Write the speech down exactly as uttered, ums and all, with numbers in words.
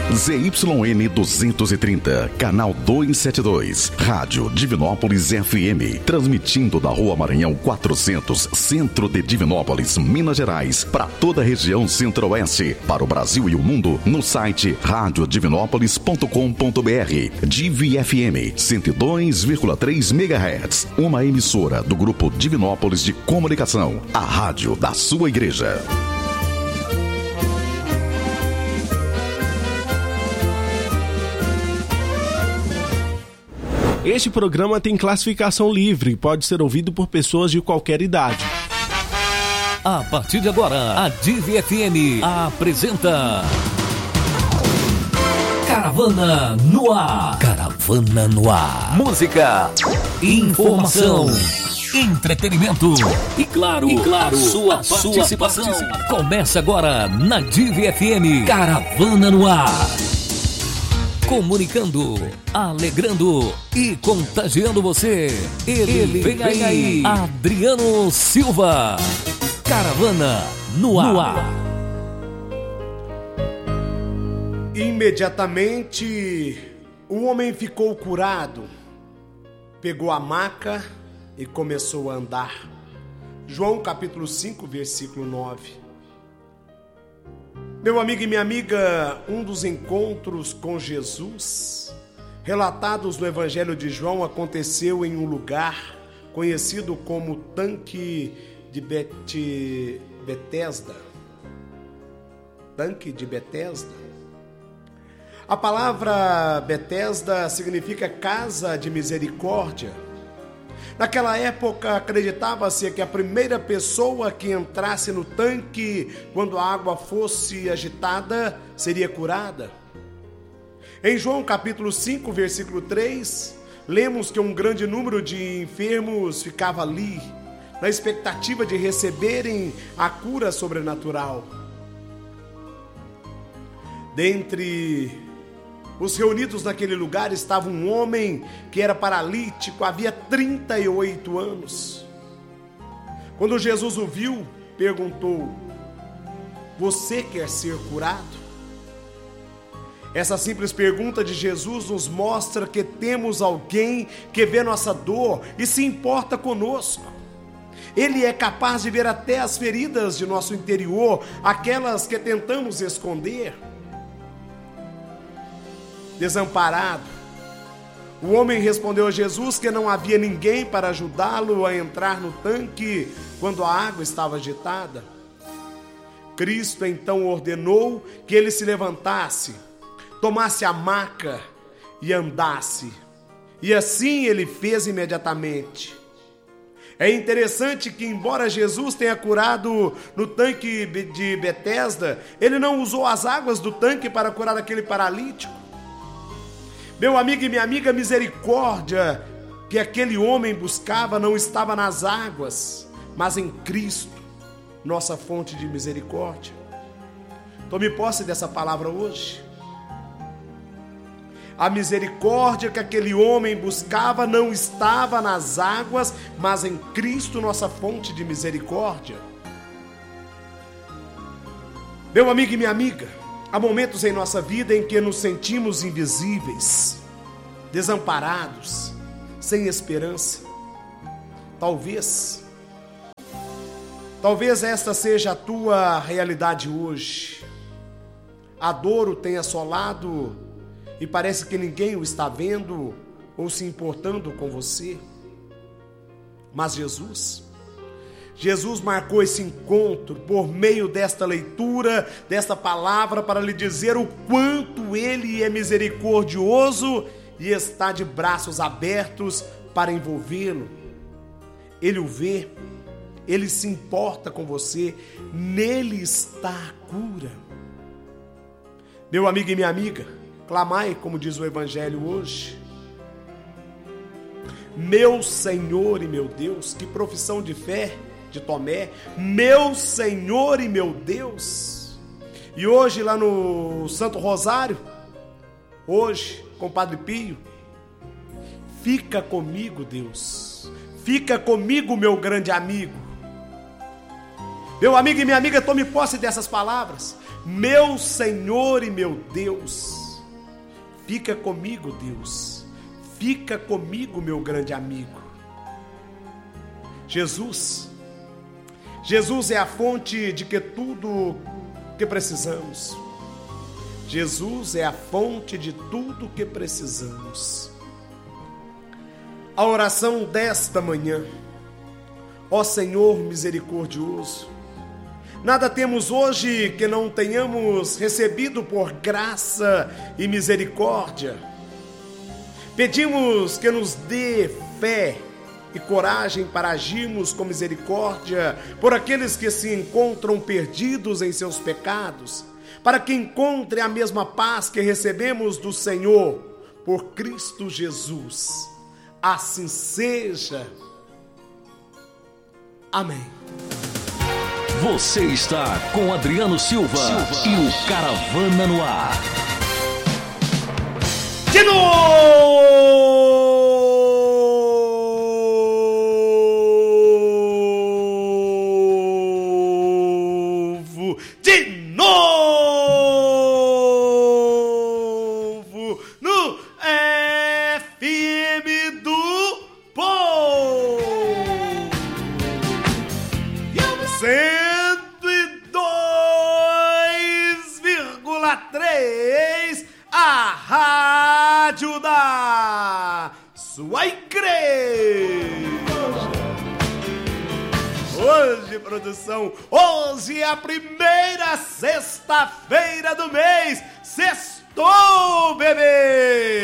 Z Y N duzentos e trinta, canal duzentos e setenta e dois, Rádio Divinópolis F M, transmitindo da Rua Maranhão quatrocentos, centro de Divinópolis, Minas Gerais, para toda a região centro-oeste, para o Brasil e o mundo, no site rádio divinópolis ponto com ponto b r. Divi F M cento e dois vírgula três megahertz, uma emissora do Grupo Divinópolis de Comunicação, a rádio da sua igreja. Este programa tem classificação livre e pode ser ouvido por pessoas de qualquer idade. A partir de agora, a Divi F M apresenta Caravana no Ar. Caravana no Ar. Música, informação, entretenimento e claro, e claro, sua, a sua participação. participação. Começa agora na Divi F M. Caravana no Ar. Comunicando, alegrando e contagiando você. Ele, Ele vem, vem aí, aí, Adriano Silva. Caravana no ar. no ar. Imediatamente, o homem ficou curado, pegou a maca e começou a andar. João capítulo cinco, versículo nove. Meu amigo e minha amiga, um dos encontros com Jesus, relatados no Evangelho de João, aconteceu em um lugar conhecido como Tanque de Bet... Betesda. Tanque de Betesda. A palavra Betesda significa casa de misericórdia. Naquela época, acreditava-se que a primeira pessoa que entrasse no tanque, quando a água fosse agitada, seria curada. Em João capítulo cinco, versículo três, lemos que um grande número de enfermos ficava ali, na expectativa de receberem a cura sobrenatural. Dentre os reunidos naquele lugar estava um homem que era paralítico, havia trinta e oito anos. Quando Jesus o viu, perguntou: você quer ser curado? Essa simples pergunta de Jesus nos mostra que temos alguém que vê nossa dor e se importa conosco. Ele é capaz de ver até as feridas de nosso interior, aquelas que tentamos esconder. Desamparado, o homem respondeu a Jesus que não havia ninguém para ajudá-lo a entrar no tanque quando a água estava agitada. Cristo então ordenou que ele se levantasse, tomasse a maca e andasse. E assim ele fez imediatamente. É interessante que, embora Jesus tenha curado no tanque de Betesda, ele não usou as águas do tanque para curar aquele paralítico. Meu amigo e minha amiga, a misericórdia que aquele homem buscava não estava nas águas, mas em Cristo, nossa fonte de misericórdia. Tome posse dessa palavra hoje. A misericórdia que aquele homem buscava não estava nas águas, mas em Cristo, nossa fonte de misericórdia. Meu amigo e minha amiga, há momentos em nossa vida em que nos sentimos invisíveis, desamparados, sem esperança. Talvez, talvez esta seja a tua realidade hoje. A dor o tem assolado e parece que ninguém o está vendo ou se importando com você. Mas Jesus... Jesus marcou esse encontro por meio desta leitura, desta palavra, para lhe dizer o quanto Ele é misericordioso e está de braços abertos para envolvê-lo. Ele o vê, Ele se importa com você, nele está a cura. Meu amigo e minha amiga, clamai, como diz o Evangelho hoje. Meu Senhor e meu Deus, que profissão de fé de Tomé, meu Senhor e meu Deus. E hoje lá no Santo Rosário, hoje com o Padre Pio, fica comigo, Deus, fica comigo, meu grande amigo. Meu amigo e minha amiga, tome posse dessas palavras. Meu Senhor e meu Deus. Fica comigo, Deus. Fica comigo, meu grande amigo. Jesus. Jesus é a fonte de que tudo que precisamos. Jesus é a fonte de tudo que precisamos. A oração desta manhã. Ó Senhor misericordioso, nada temos hoje que não tenhamos recebido por graça e misericórdia. Pedimos que nos dê fé e coragem para agirmos com misericórdia por aqueles que se encontram perdidos em seus pecados, para que encontrem a mesma paz que recebemos do Senhor por Cristo Jesus. Assim seja. Amém. Você está com Adriano Silva, Silva e o Caravana no Ar. De novo! De novo! No F M do Povo! cento e dois vírgula três, a rádio da sua igreja. Hoje, produção, hoje é a primeira sexta-feira do mês. Sextou, bebê!